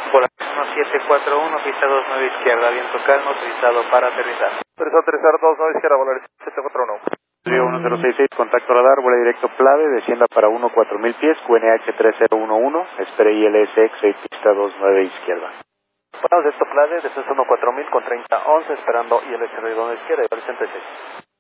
Hola, 1741, pista 29 izquierda, viento calmo, autorizado para aterrizar. Autorizado aterrizar 29 izquierda, volar 741. Río 1066, contacto radar, vuela directo Plave, descienda para 14000 pies, QNH 3011, espere ILSX, pista 29 izquierda. Bueno, de esto Plave, descenso 14000 con 3011, esperando ILS izquierda, y 66.